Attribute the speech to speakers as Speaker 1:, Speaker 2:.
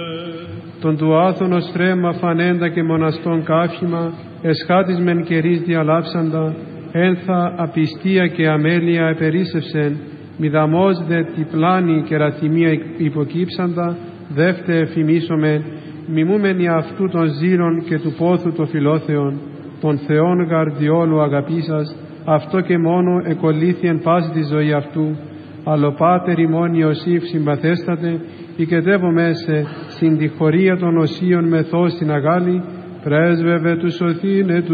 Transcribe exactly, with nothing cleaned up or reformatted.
Speaker 1: Τον του άθωνος φρέμα φανέντα και μοναστόν κάφημα, εσχάτης μεν κερίς διαλάψαντα, ένθα απιστία και αμέλεια επερίσσευσεν, μηδαμός δε τη πλάνη και ραθυμία υποκύψαντα, δεύτε εφημίσομεν, μιμούμενοι αυτού των ζήλων και του πόθου το φιλόθεον, των Θεών γαρδιόλου αγαπήσας, αυτό και μόνο εκολύθη εν πάση τη ζωή αυτού, αλλο Πάτερ ημών Ιωσήφ συμπαθέστατε, οικετεύομαι σε συν τη χωρία των οσίων μεθός στην αγάλη, πρέσβευε του σωθήνε του